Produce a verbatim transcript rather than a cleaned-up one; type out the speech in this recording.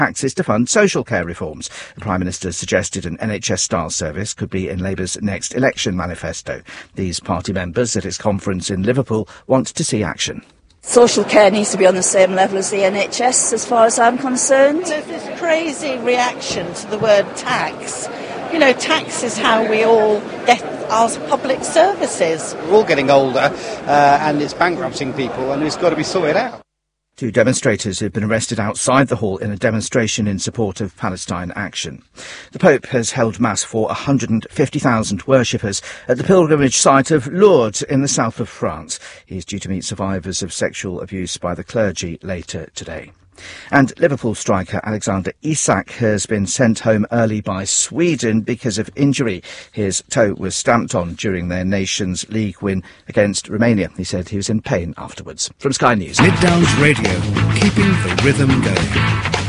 taxes to fund social care reforms. The Prime Minister suggested an N H S-style service could be in Labour's next election manifesto. These party members at its conference in Liverpool want to see action. Social care needs to be on the same level as the N H S, as far as I'm concerned. There's this crazy reaction to the word tax. You know, tax is how we all get our public services. We're all getting older, uh, and it's bankrupting people, and it's got to be sorted out. Two demonstrators have been arrested outside the hall in a demonstration in support of Palestine Action. The Pope has held Mass for one hundred fifty thousand worshippers at the pilgrimage site of Lourdes in the south of France. He is due to meet survivors of sexual abuse by the clergy later today. And Liverpool striker Alexander Isak has been sent home early by Sweden because of injury. His toe was stamped on during their Nations League win against Romania. He said he was in pain afterwards. From Sky News. Mid Downs Radio, keeping the rhythm going.